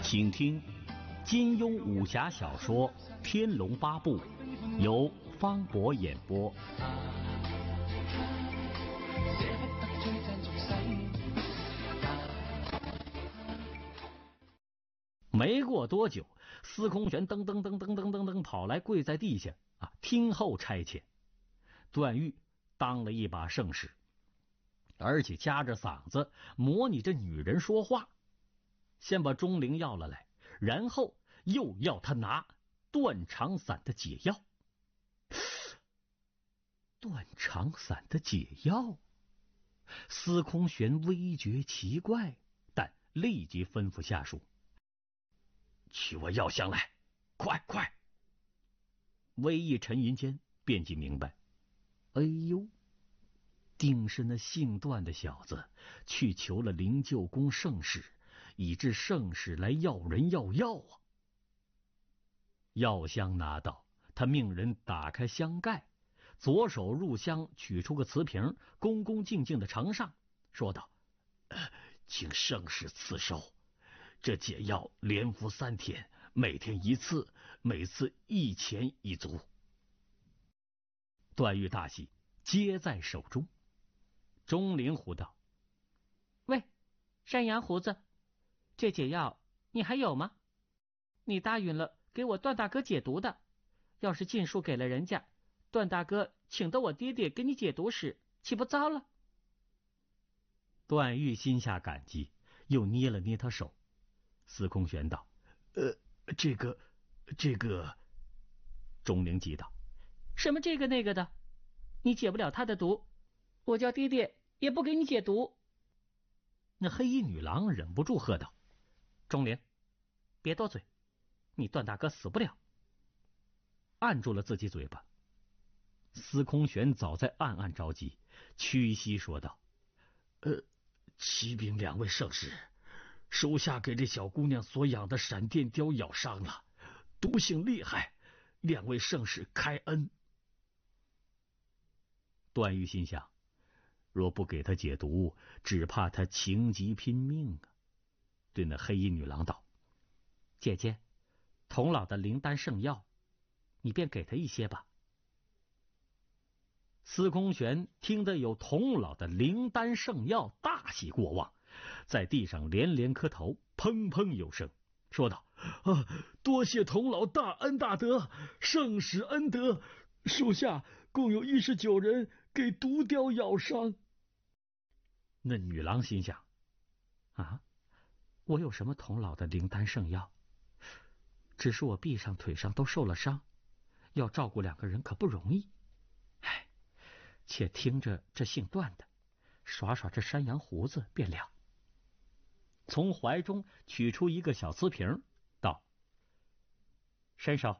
请听金庸武侠小说《天龙八部》，由方博演播。没过多久，司空玄噔噔噔噔噔噔噔跑来，跪在地下听候差遣。段誉当了一把圣使，而且夹着嗓子模拟着女人说话，先把钟灵要了来，然后又要他拿断肠散的解药。断肠散的解药，司空玄微觉奇怪，但立即吩咐下属：取我药箱来，快快！微一沉吟间便即明白，哎呦，定是那姓段的小子去求了灵鹫宫圣使，以致圣使来要人要药啊！药箱拿到，他命人打开箱盖，左手入箱取出个瓷瓶，恭恭敬敬的呈上，说道：请圣使赐收，这解药连服3天，每天1次，每次1钱1足。段誉大喜，接在手中。钟灵呼道：喂，山羊胡子，这解药你还有吗？你答应了给我段大哥解毒的，要是尽数给了人家，段大哥请得我爹爹给你解毒时，岂不糟了？段誉心下感激，又捏了捏他手。司空玄道：这个……钟灵急道：什么这个那个的？你解不了他的毒，我叫爹爹也不给你解毒。那黑衣女郎忍不住喝道：钟灵，别多嘴，你段大哥死不了。按住了自己嘴巴。司空玄早在暗暗着急，屈膝说道：启禀2位圣使，属下给这小姑娘所养的闪电雕咬伤了，毒性厉害，2位圣使开恩。段誉心想，若不给他解毒，只怕他情急拼命啊。对那黑衣女郎道：姐姐，童老的灵丹圣药，你便给他一些吧。司空玄听得有童老的灵丹圣药，大喜过望，在地上连连磕头，砰砰有声，说道：多谢童老大恩大德，圣使恩德，属下共有19人给毒雕咬伤。那女郎心想：我有什么童老的灵丹圣药？只是我臂上腿上都受了伤，要照顾2个人可不容易。且听着这姓段的耍耍这山羊胡子便了。从怀中取出一个小瓷瓶，道：伸手。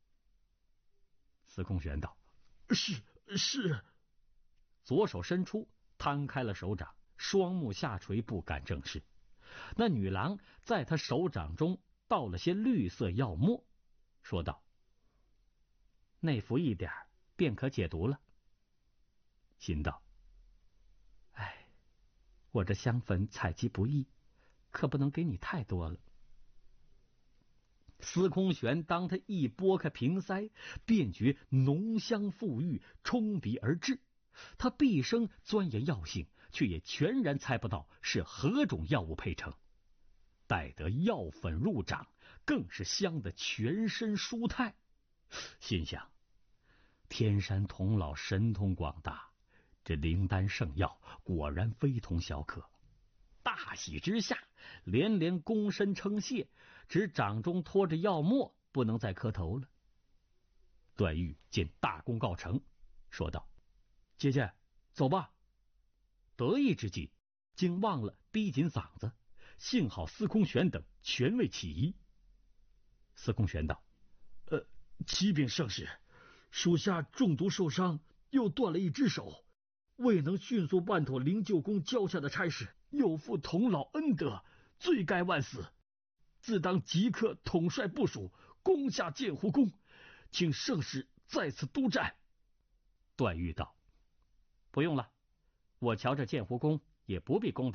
司空玄道：是。左手伸出，摊开了手掌，双目下垂，不敢正视。那女郎在他手掌中倒了些绿色药末，说道：内服一点便可解毒了。心道：我这香粉采集不易，可不能给你太多了。司空玄当他一拨开瓶塞，便觉浓香馥郁，冲鼻而至。他毕生钻研药性，却也全然猜不到是何种药物配成。待得药粉入掌，更是香得全身舒泰。心想：天山童老神通广大，这灵丹圣药果然非同小可。大喜之下，连连躬身称谢，只掌中托着药末，不能再磕头了。段誉见大功告成，说道：姐姐，走吧。得意之际，竟忘了逼紧嗓子，幸好司空玄等全未起疑。司空玄道：启禀圣使，属下中毒受伤，又断了1只手，未能迅速办妥灵鹫宫交下的差事，又负童老恩德，罪该万死，自当即刻统帅部署，攻下剑湖宫，请圣使在此督战。段誉道：不用了，我瞧着剑湖宫也不必攻打。